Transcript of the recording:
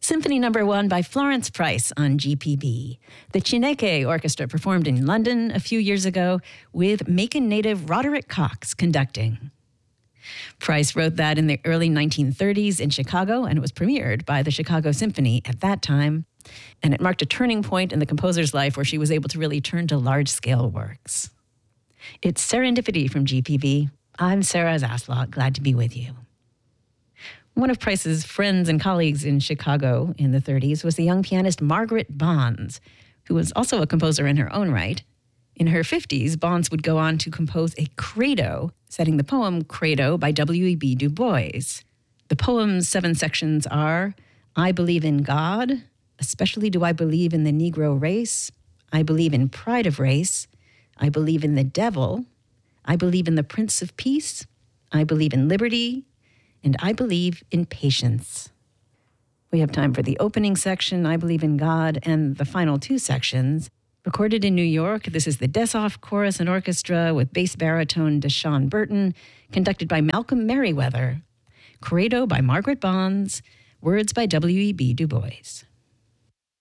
Symphony No. 1 by Florence Price on GPB. The Chineke Orchestra performed in London a few years ago with Macon native Roderick Cox conducting. Price wrote that in the early 1930s in Chicago, and it was premiered by the Chicago Symphony at that time. And it marked a turning point in the composer's life where she was able to really turn to large-scale works. It's Serendipity from GPB. I'm Sarah Zaslav, glad to be with you. One of Price's friends and colleagues in Chicago in the 30s was the young pianist Margaret Bonds, who was also a composer in her own right. In her 50s, Bonds would go on to compose a credo, setting the poem Credo by W.E.B. Du Bois. The poem's 7 sections are, I believe in God, especially do I believe in the Negro race. I believe in pride of race. I believe in the devil. I believe in the Prince of Peace. I believe in liberty. And I believe in patience. We have time for the opening section, I Believe in God, and the final 2 sections. Recorded in New York, this is the Deshoff Chorus and Orchestra with bass baritone Deshaun Burton, conducted by Malcolm Merriweather. Credo by Margaret Bonds, words by W.E.B. Du Bois.